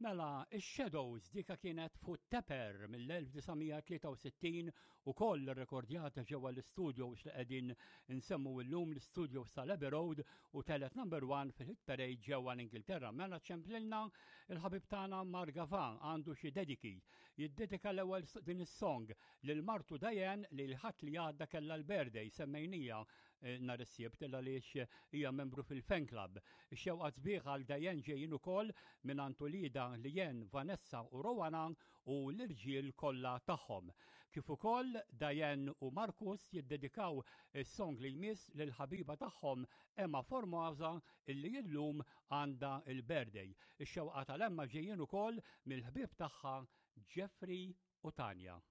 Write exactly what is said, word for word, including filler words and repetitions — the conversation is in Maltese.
Mela, Shadows dika kienet fuq Tepper mill-1963 u koll rekordjata ġewwa l-studios li qegħdin nsemmu llum l-studios ta' Abbey Road u telet number one fil-hit parade ġewwa l-Ingilterra. Mela ċemplilna il-ħabib tagħna Margavan għandu xi dediki. Jiddedika l-ewwel din is-song lil martu Diane li l-ħadd li għadda kellha l-birthday semmejnija nhar is-sibt għaliex hija membru fil-fan club. Ix-xewqa sbieħ għal Diane ġejjin ukoll minn Antolida Lien, Vanessa u Rowana u l-irġiel kollha tagħhom. Kif ukoll Diane u Marcus jiddedikaw is-song li jmiss lil ħabiba tagħhom Emma Formosa illi llum għandha il-birthday. Ix-xewqa tal-Emma ġejjin ukoll mill-ħbieb tagħha Jeffrey u Tanja.